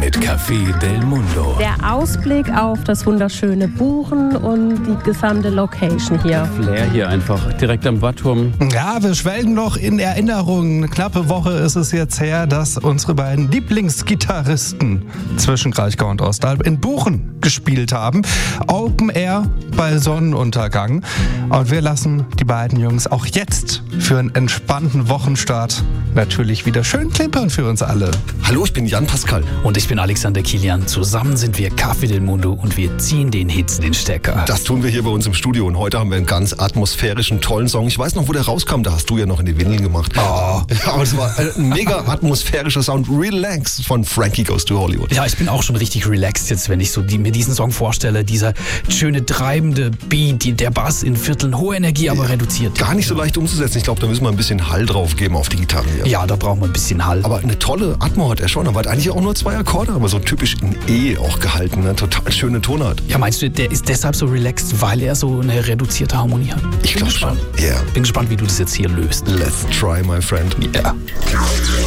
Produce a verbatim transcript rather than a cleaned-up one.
mit Café del Mundo. Der Ausblick auf das wunderschöne Buchen und die gesamte Location hier. Flair hier einfach, direkt am Watturm. Ja, wir schwelgen noch in Erinnerungen. Eine knappe Woche ist es jetzt her, dass unsere beiden Lieblingsgitarristen zwischen Kraichgau und Ostalb in Buchen gespielt haben. Open Air bei Sonnenuntergang. Und wir lassen die beiden Jungs auch jetzt für einen entspannten Wochenstart natürlich wieder schön klimpern für uns alle. Hallo, ich bin Jan Pascal. Und ich bin Alexander Kilian. Zusammen sind wir Café del Mundo und wir ziehen den Hits den Stecker. Das tun wir hier bei uns im Studio und heute haben wir einen ganz atmosphärischen, tollen Song. Ich weiß noch, wo der rauskam, da hast du ja noch in die Windeln gemacht. Oh. Ja, aber es war ein mega atmosphärischer Sound. Relax von Frankie Goes to Hollywood. Ja, ich bin auch schon richtig relaxed jetzt, wenn ich so die, mir diesen Song vorstelle. Dieser schöne, treibende Beat, die, der Bass in Vierteln, hohe Energie, aber ja, reduziert. Gar nicht so leicht umzusetzen. Ich glaube, da müssen wir ein bisschen Hall drauf geben auf die Gitarre hier. Ja, da brauchen wir ein bisschen Hall. Aber eine tolle Atmo hat er schon. Er hat eigentlich auch nur zwei Akkorde, aber so typisch in E auch gehalten. Ne? Total schöne Tonart. Ja, meinst du, der ist deshalb so relaxed, weil er so eine reduzierte Harmonie hat? Ich glaube schon. Yeah. Bin gespannt, wie du das jetzt hier löst. Let's try, my friend. Ja. Yeah.